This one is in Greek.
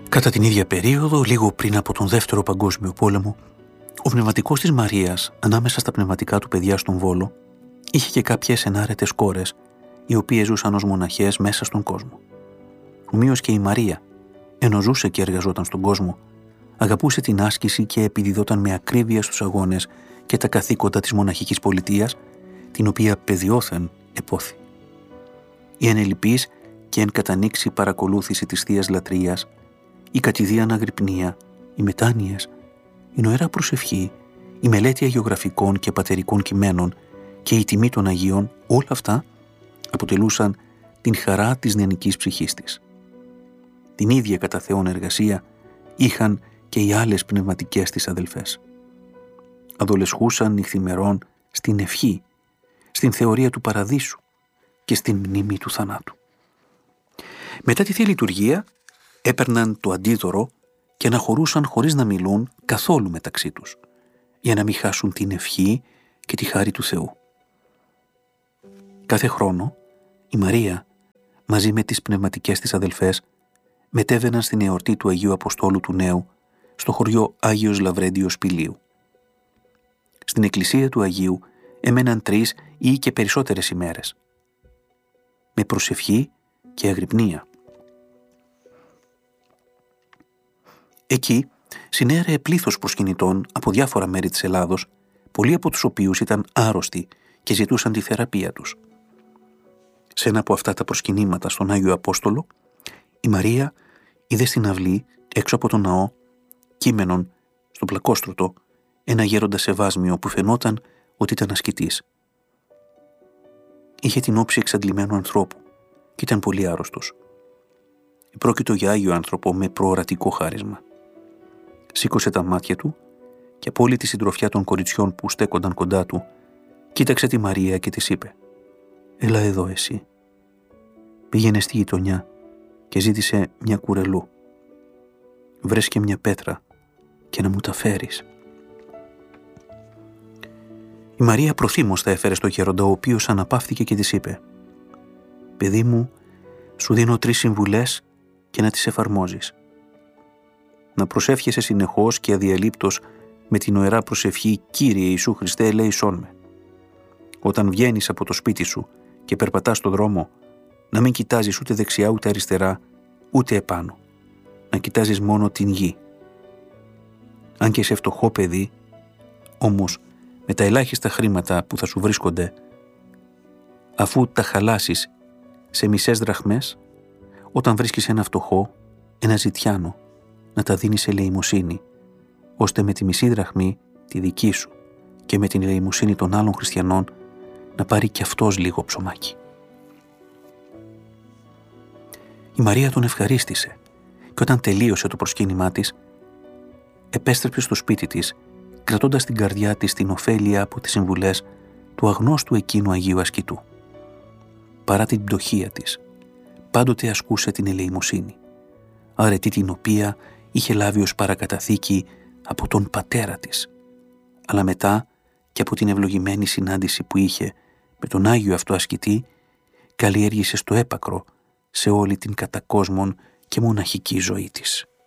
Κατά την ίδια περίοδο, λίγο πριν από τον Δεύτερο Παγκόσμιο Πόλεμο, ο πνευματικός της Μαρίας, ανάμεσα στα πνευματικά του παιδιά στον Βόλο, είχε και κάποιες ενάρετες κόρες, οι οποίες ζούσαν ως μοναχές μέσα στον κόσμο. Ομοίως και η Μαρία, ενώ ζούσε και εργαζόταν στον κόσμο, αγαπούσε την άσκηση και επιδιδόταν με ακρίβεια στους αγώνες και τα καθήκοντα της μοναχικής πολιτείας, την οποία παιδιόθεν επώθη. Η ανελιπής και εν κατανήξη παρακολούθηση της Θείας Λατρείας, η κατηδίαν αγρυπνία, οι μετάνοιες, η νοερά προσευχή, η μελέτη αγιογραφικών και πατερικών κειμένων και η τιμή των Αγίων, όλα αυτά αποτελούσαν την χαρά της νεανικής ψυχής της. Την ίδια κατά Θεόν εργασία είχαν και οι άλλες πνευματικές της αδελφές. Αδολεσχούσαν νυχθημερών στην ευχή, στην θεωρία του παραδείσου και στην μνήμη του θανάτου. Μετά τη Θεία Λειτουργία έπαιρναν το αντίδωρο και αναχωρούσαν χωρίς να μιλούν καθόλου μεταξύ τους, για να μην χάσουν την ευχή και τη χάρη του Θεού. Κάθε χρόνο η Μαρία, μαζί με τις πνευματικές της αδελφές, μετέβαιναν στην εορτή του Αγίου Αποστόλου του Νέου, στο χωριό Άγιος Λαβρέντιος Πηλίου. Στην εκκλησία του Αγίου έμεναν 3 ή και περισσότερες ημέρες, με προσευχή και αγρυπνία. Εκεί συνέρεε πλήθος προσκυνητών από διάφορα μέρη της Ελλάδος, πολλοί από τους οποίους ήταν άρρωστοι και ζητούσαν τη θεραπεία τους. Σε ένα από αυτά τα προσκυνήματα στον Άγιο Απόστολο, η Μαρία είδε στην αυλή, έξω από τον ναό, κείμενον, στο πλακόστρωτο, ένα γέροντα σεβάσμιο που φαινόταν ότι ήταν ασκητής. Είχε την όψη εξαντλημένου ανθρώπου και ήταν πολύ άρρωστος. Πρόκειτο για Άγιο άνθρωπο με προορατικό χάρισμα. Σήκωσε τα μάτια του και από όλη τη συντροφιά των κοριτσιών που στέκονταν κοντά του, κοίταξε τη Μαρία και της είπε: «Έλα εδώ εσύ». Πήγαινε στη γειτονιά και ζήτησε μια κουρελού. «Βρες και μια πέτρα και να μου τα φέρεις». Η Μαρία προθύμως τα έφερε στο γέροντα, ο οποίος αναπαύθηκε και της είπε: «Παιδί μου, σου δίνω 3 συμβουλές και να τις εφαρμόζεις. Να προσεύχεσαι συνεχώς και αδιαλείπτως με την νοερά προσευχή «Κύριε Ιησού Χριστέ, ελέησόν με». Όταν βγαίνεις από το σπίτι σου και περπατάς στον δρόμο, να μην κοιτάζεις ούτε δεξιά ούτε αριστερά, ούτε επάνω. Να κοιτάζεις μόνο την γη. Αν και είσαι φτωχό παιδί, όμως με τα ελάχιστα χρήματα που θα σου βρίσκονται, αφού τα χαλάσεις σε μισές δραχμές, όταν βρίσκεις ένα φτωχό, ένα ζητιάνο, να τα δίνεις σε ελεημοσύνη, ώστε με τη μισή δραχμή, τη δική σου, και με την ελεημοσύνη των άλλων χριστιανών, να πάρει κι αυτός λίγο ψωμάκι». Η Μαρία τον ευχαρίστησε και όταν τελείωσε το προσκύνημά της, επέστρεψε στο σπίτι της, κρατώντας στην καρδιά της την ωφέλεια από τις συμβουλές του αγνώστου εκείνου Αγίου Ασκητού. Παρά την πτωχία της, πάντοτε ασκούσε την ελεημοσύνη, αρετή την οποία είχε λάβει ως παρακαταθήκη από τον πατέρα της, αλλά μετά και από την ευλογημένη συνάντηση που είχε με τον Άγιο αυτό ασκητή, καλλιέργησε στο έπακρο σε όλη την κατακόσμον και μοναχική ζωή της.